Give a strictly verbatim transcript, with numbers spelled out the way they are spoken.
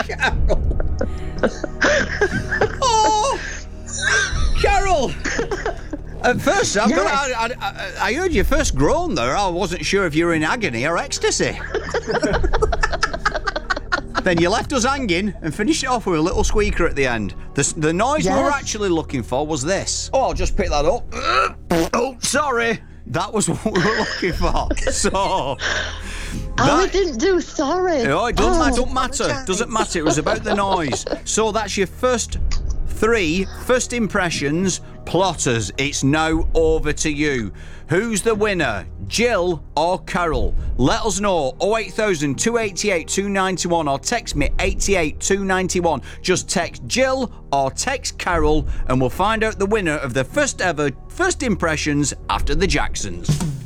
Carol. Oh, Carol. At first, I'm Yes. gonna, I, I, I heard your first groan there. I wasn't sure if you were in agony or ecstasy. Then you left us hanging and finished it off with a little squeaker at the end. The, the noise we were Yes. actually looking for was this. Oh, I'll just pick that up. Oh, sorry. That was what we were looking for. So... Oh, that- it didn't do sorry. Oh, it doesn't, Oh. it don't matter. Doesn't matter. It was about the noise. So that's your first three first impressions. Plotters, it's now over to you. Who's the winner, Jill or Carol? Let us know. oh eight thousand, two eight eight, two nine one or text me eight eight two nine one. Just text Jill or text Carol and we'll find out the winner of the first ever first impressions after the Jacksons.